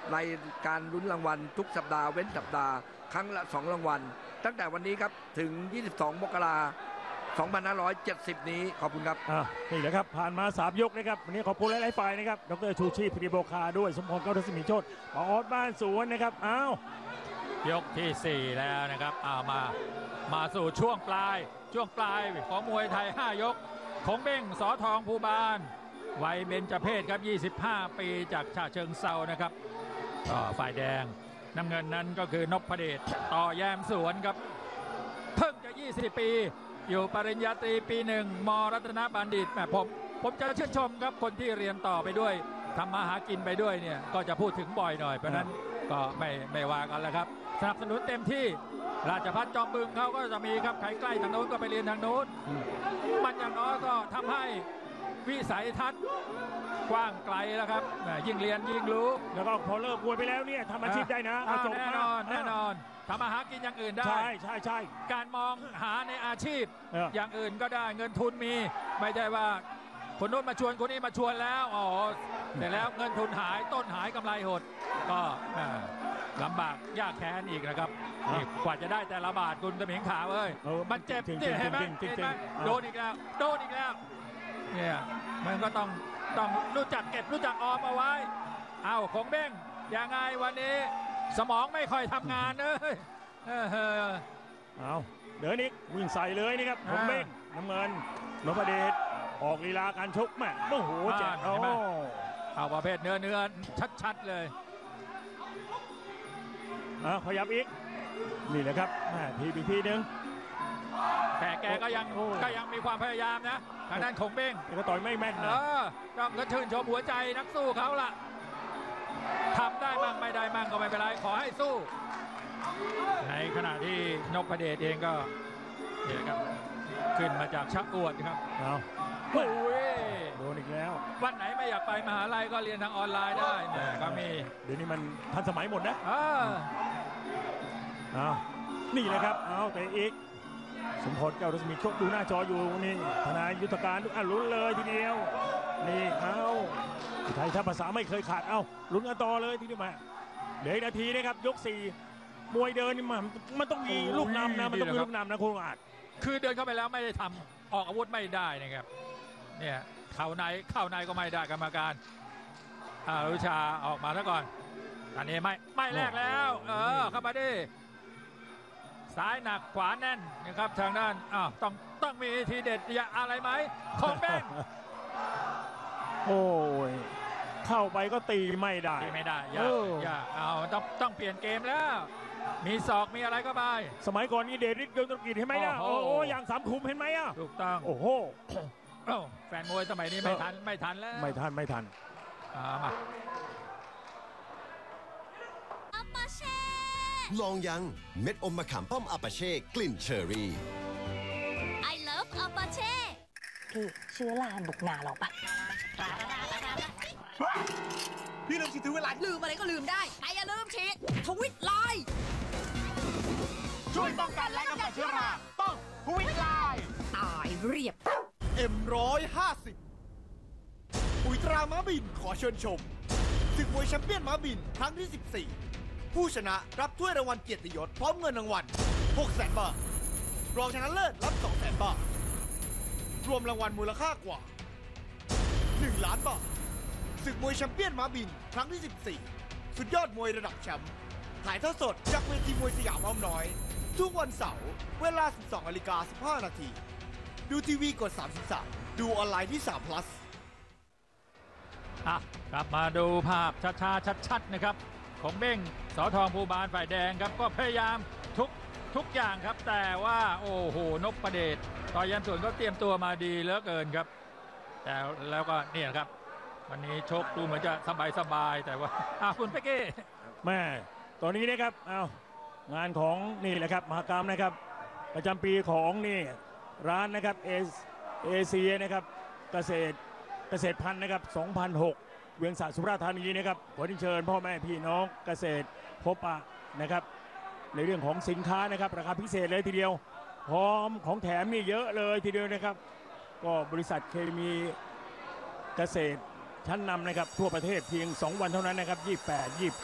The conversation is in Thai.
ในการลุ้นรางวัลทุกสัปดาห์เว้นสัปดาห์ครั้งละ2รางวัลตั้งแต่วันนี้ครับถึง22 มกราคม 2570 นี้ขอบคุณครับนี่แหละครับผ่านมา3ยกนะครับวันนี้ขอบคุณหลายๆฝ่ายนะครับดรชูชีพพิริโบคาด้วยสมพร เก้าทัศมีโชติปออดบ้านสวนนะครับยกที่4แล้วนะครับมาสู่ช่วงปลายของมวยไทย5ยกคงเบ้งสอทองภูบาลวัยเบญจเพศครับ25 ปีจากฉะเชิงเซานะครับฝ่ายแดงน้ำเงินนั้นก็คือนพเดชต่อแยมสวนครับเพิ่งจะ20 ปีอยู่ปริญญาตรีปี1มรัตนบัณฑิตผมจะชื่นชมครับคนที่เรียนต่อไปด้วยทำมาหากินไปด้วยเนี่ยก็จะพูดถึงบ่อยหน่อยเพราะนั้นก็ไม่ว่ากันแล้วครับสนับสนุนเต็มที่ราชภัฏจอมบึงเขาก็จะมีครับใครใกล้ทางโน้นก็ไปเรียนทางโน้นมันอย่างน้อยก็ทำให้วิสัยทัศน์กว้างไกลแล้วครับยิ่งเรียนยิ่งรู้แล้วก็พอเลิกมวยไปแล้วเนี่ยทำอาชีพได้นะแน่นอนทำมาหากินอย่างอื่นได้ใช่การมองหาในอาชีพอย่างอื่นก็ได้เงินทุนมีไม่ใช่ว่าคนโน้นมาชวนคนนี้มาชวนแล้วแต่แล้วเงินทุนหายต้นหายกำไรหดก็ลำบากยากแค้นอีกนะครับกว่าจะได้แต่ละบาทคุณกระเหมิงขาเอ้ยมันเจ็บเห็นไหมโดนอีกแล้วเนี่ยมันก็ต้องรู้จักเก็บรู้จักออมเอาไว้คงเบ้งยังไงวันนี้สมองไม่ค่อยทำงานเลยเดินอีกวิ่งใส่เลยนี่ครับคงเบ้งน้ำเงินนพเดชออกลีลาการชกแม่โอ้โหเจ็บเอาประเภทเนื้อชัดๆเลยขยับอีกนี่แหละครับทีนึงแต่แกก็ยังมีความพยายามนะทางด้านคงเบ้งก็ต่อยไม่แม่นนะต้องกระชื่นชมหัวใจนักสู้เขาล่ะทำได้มั่งไม่ได้มั่งก็ไม่เป็นไรขอให้สู้ในขณะที่นพเดชเองก็เนี่ยครับขึ้นมาจากชักอวดครับโอ้ยโดนอีกแล้ววันไหนไม่อยากไปมหาลัยก็เรียนทางออนไลน์ได้เนี่ยก็มีเดี๋ยวนี้มันทันสมัยหมดนะนี่เลยครับแต่อีกสมพร เก้าทัศมีโชติดูหน้าจออยู่นี่ทนายยุทธการลุ้นเลยทีเดียวนี่ไทยถ้าภาษาไม่เคยขาดลุ้นกันต่อเลยทีเดียวมาเดี๋ยวนาทีนะครับยก4มวยเดินนี่มันต้องมีลูกนำนะมันต้องมีลูกนำนะคุณอาจคือเดินเข้าไปแล้วไม่ได้ทำออกอาวุธไม่ได้นะครับเนี่ยเข้าในก็ไม่ได้กรรมการรุชาออกมาซะก่อนอันนี้ไม่แรกแล้วเข้ามาดิซ้ายหนักขวาแน่นนะครับทางด้านต้องมีทีเด็ดอะไรไหมของแบงโอ้ยเข้าไปก็ตีไม่ได้อย่าต้องเปลี่ยนเกมแล้วมีศอกมีอะไรก็ไปสมัยก่อนนี่เดริสเดินตะกี้เห็นไหมโอ้อย่างสามคุมเห็นไหมถูกต้องโอ้โหแฟนมวยสมัยนี้ไม่ทันแล้วไม่ทันมาลองยังเม็ดอมมะขามป้อมอาปาเช่กลิ่นเชอร์รี่ I love อาปาเช่พี่เชื้อราบุกหนาเราปะพี่ลืมฉีดถึงเวลาลืมอะไรก็ลืมได้แต่อย่าลืมฉีดทวิตไลน์ช่วยป้องกันและกำจัดเชื้อราต้องทวิตไลน์ตายเรียบ M150 ปุ๋ยตราม้าบินขอเชิญชมศึกมวยแชมเปี้ยนม้าบินครั้งที่ 14ผู้ชนะรับถ้วยรางวัลเกียรติยศพร้อมเงินรางวัล 600,000 บาทรองชนะเลิศรับ 200,000 บาทรวมรางวัลมูลค่ากว่า 1 ล้านบาทศึกมวยแชมเปี้ยนม้าบินครั้งที่ 14สุดยอดมวยระดับแชมป์ถ่ายทอดสดจากเวทีมวยสยามอ้อมน้อยทุกวันเสาร์เวลา 12:15 นาทีดูทีวีกด33ดูออนไลน์ที่3 plus กลับมาดูภาพช้าๆชัดๆนะครับของเบ้งสอทองภูบาลฝ่ายแดงครับก็พยายามทุกอย่างครับแต่ว่าโอ้โหนพเดชต่อยันส่วนก็เตรียมตัวมาดีเหลือเกินครับแต่แล้วก็เนี่ยครับวันนี้ชกดูเหมือนจะสบายแต่ว่าคุณเป๊กกี้แม่ตอนนี้นะครับงานของนี่แหละครับมหกรรมนะครับประจำปีของนี่ร้านนะครับเอเชียนะครับเกษตรพันธุ์นะครับ2006เวียงสะสุราษฎร์ธานีนะครับขอเชิญพ่อแม่พี่น้องเกษตรพบปะนะครับในเรื่องของสินค้านะครับราคาพิเศษเลยทีเดียวพร้อมของแถมนี่เยอะเลยทีเดียวนะครับก็บริษัทเคมีเกษตรชั้นนำนะครับทั่วประเทศเพียง2 วันเท่านั้นนะครับ28